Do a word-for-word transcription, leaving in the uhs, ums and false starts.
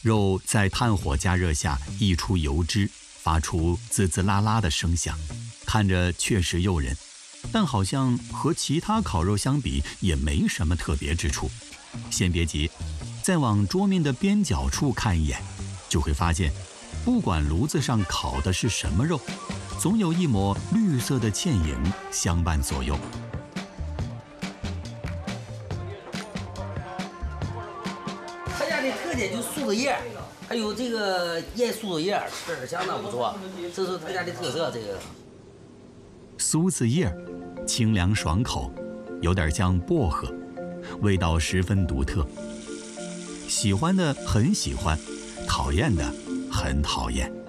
肉在炭火加热下溢出油脂，发出滋滋啦啦的声响，看着确实诱人，但好像和其他烤肉相比也没什么特别之处。先别急，再往桌面的边角处看一眼，就会发现不管炉子上烤的是什么肉，总有一抹绿色的倩影相伴左右。 他家的特点就是酥子叶，还有这个腌酥子叶，吃着相当不错，这是他家的特色。这个酥子叶清凉爽口，有点像薄荷，味道十分独特。喜欢的很喜欢，讨厌的很讨厌。